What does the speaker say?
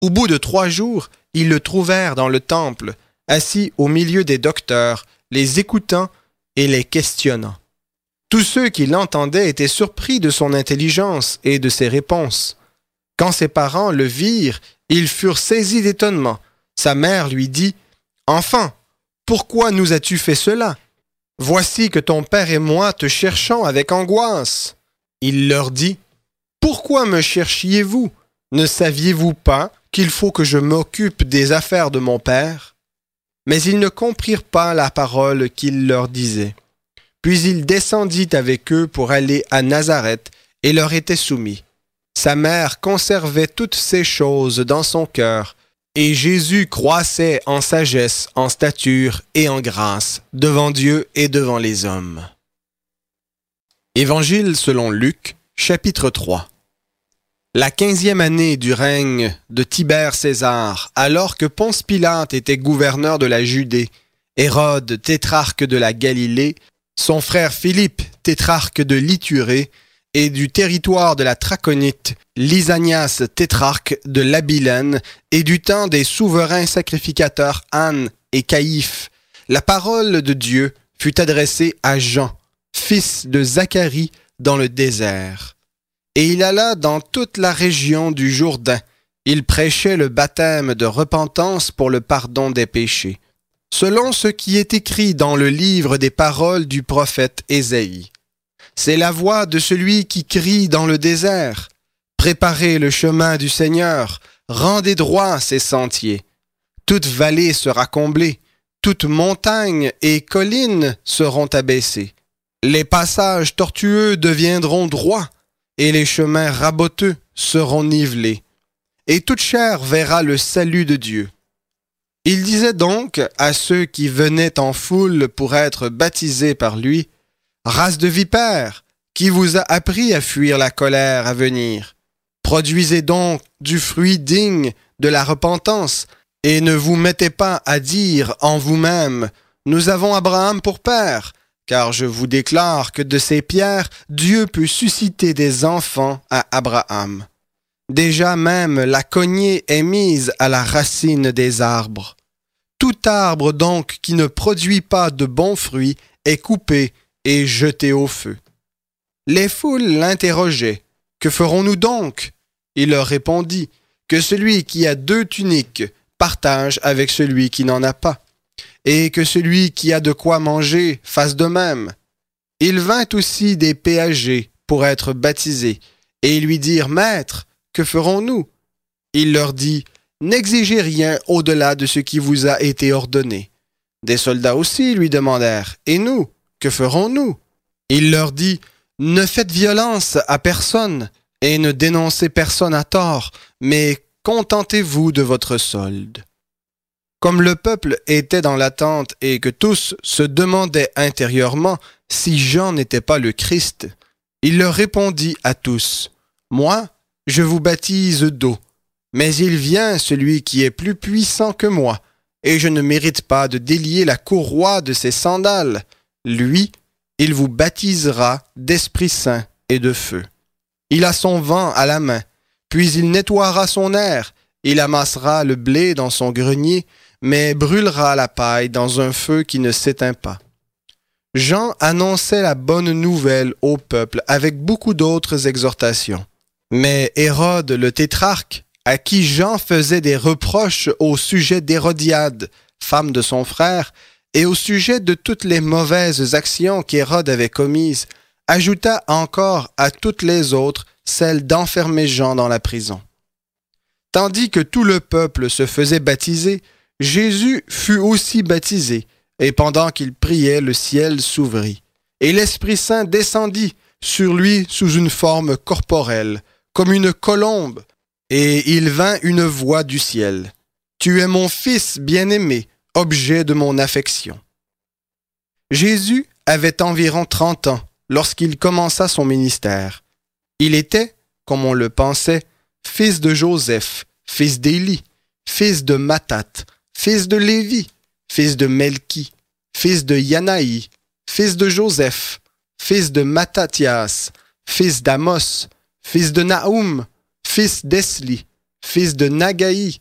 Au bout de 3 jours, ils le trouvèrent dans le temple, assis au milieu des docteurs, les écoutant et les questionnant. Tous ceux qui l'entendaient étaient surpris de son intelligence et de ses réponses. Quand ses parents le virent, ils furent saisis d'étonnement. Sa mère lui dit « Enfant, pourquoi nous as-tu fait cela? Voici que ton père et moi te cherchons avec angoisse. » Il leur dit « Pourquoi me cherchiez-vous? Ne saviez-vous pas qu'il faut que je m'occupe des affaires de mon père? » Mais ils ne comprirent pas la parole qu'il leur disait. Puis il descendit avec eux pour aller à Nazareth et leur était soumis. Sa mère conservait toutes ces choses dans son cœur, et Jésus croissait en sagesse, en stature et en grâce, devant Dieu et devant les hommes. Évangile selon Luc, chapitre 3. La 15e année du règne de Tibère César, alors que Ponce Pilate était gouverneur de la Judée, Hérode, tétrarque de la Galilée, son frère Philippe, tétrarque de l'Iturée, et du territoire de la Traconite, Lysanias, tétrarque de l'Abilène, et du temps des souverains sacrificateurs Anne et Caïphe, la parole de Dieu fut adressée à Jean, fils de Zacharie, dans le désert. Et il alla dans toute la région du Jourdain. Il prêchait le baptême de repentance pour le pardon des péchés, selon ce qui est écrit dans le livre des paroles du prophète Ésaïe. C'est la voix de celui qui crie dans le désert. Préparez le chemin du Seigneur, rendez droit ses sentiers. Toute vallée sera comblée, toute montagne et colline seront abaissées. Les passages tortueux deviendront droits, et les chemins raboteux seront nivelés. Et toute chair verra le salut de Dieu. Il disait donc à ceux qui venaient en foule pour être baptisés par lui, « Race de vipères, qui vous a appris à fuir la colère à venir? Produisez donc du fruit digne de la repentance, et ne vous mettez pas à dire en vous-même, « Nous avons Abraham pour père », car je vous déclare que de ces pierres, Dieu peut susciter des enfants à Abraham. Déjà même la cognée est mise à la racine des arbres. Tout arbre donc qui ne produit pas de bons fruits est coupé et jeté au feu. Les foules l'interrogeaient. « Que ferons-nous donc? » Il leur répondit, « Que celui qui a 2 tuniques partage avec celui qui n'en a pas, et que celui qui a de quoi manger fasse de même. » Il vint aussi des péagers pour être baptisés, et ils lui dirent, « Maître, que ferons-nous? » Il leur dit, « N'exigez rien au-delà de ce qui vous a été ordonné. » Des soldats aussi lui demandèrent, « Et nous, que ferons-nous? » Il leur dit, « Ne faites violence à personne, et ne dénoncez personne à tort, mais contentez-vous de votre solde. » Comme le peuple était dans l'attente et que tous se demandaient intérieurement si Jean n'était pas le Christ, il leur répondit à tous, « Moi, je vous baptise d'eau, mais il vient celui qui est plus puissant que moi, et je ne mérite pas de délier la courroie de ses sandales. Lui, il vous baptisera d'Esprit Saint et de feu. Il a son vent à la main, puis il nettoiera son aire, il amassera le blé dans son grenier, mais brûlera la paille dans un feu qui ne s'éteint pas. » Jean annonçait la bonne nouvelle au peuple avec beaucoup d'autres exhortations. Mais Hérode le tétrarque, à qui Jean faisait des reproches au sujet d'Hérodiade, femme de son frère, et au sujet de toutes les mauvaises actions qu'Hérode avait commises, ajouta encore à toutes les autres celle d'enfermer Jean dans la prison. Tandis que tout le peuple se faisait baptiser, Jésus fut aussi baptisé, et pendant qu'il priait, le ciel s'ouvrit, et l'Esprit Saint descendit sur lui sous une forme corporelle, comme une colombe, et il vint une voix du ciel. « Tu es mon Fils bien-aimé, objet de mon affection. » Jésus avait environ 30 ans lorsqu'il commença son ministère. Il était, comme on le pensait, fils de Joseph, fils d'Élie, fils de Mattat, fils de Lévi, fils de Melchi, fils de Yanaï, fils de Joseph, fils de Mattathias, fils d'Amos, fils de Naoum, fils d'Esli, fils de Nagaï,